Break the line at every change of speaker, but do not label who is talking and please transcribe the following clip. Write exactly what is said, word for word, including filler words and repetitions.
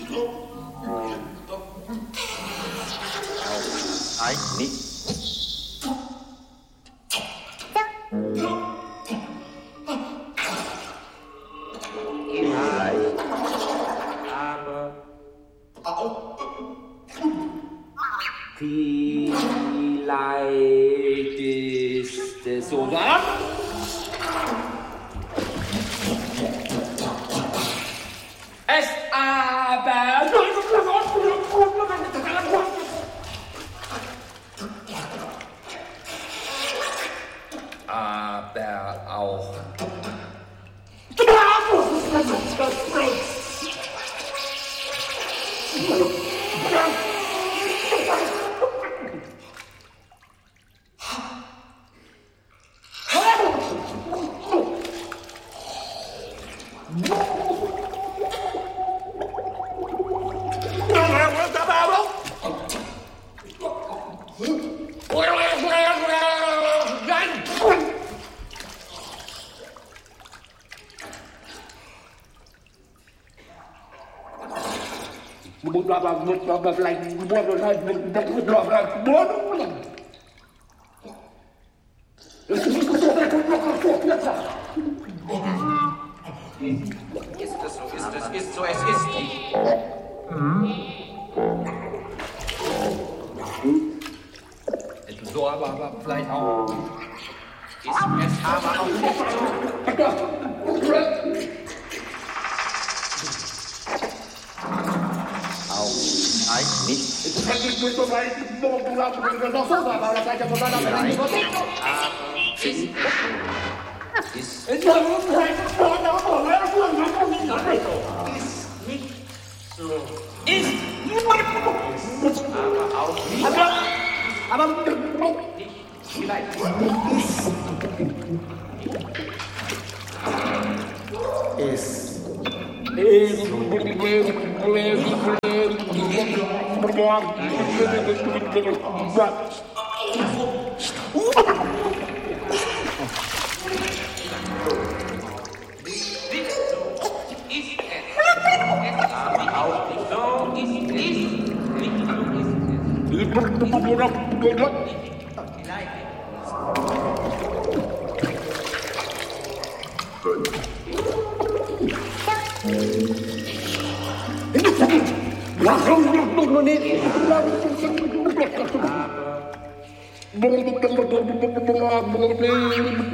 Nein, nicht. Vielleicht, aber vielleicht ist es sogar. Es aber. Aber auch. Ist es so, ist es, ist so, es ist. Es ist so, aber, aber vielleicht auch. Ist es aber auch nicht so. Auch nein, nicht. Ist, ist, ist nicht so. Ist aber auch nicht. Aber, aber nicht. Vielleicht. Ist. Aber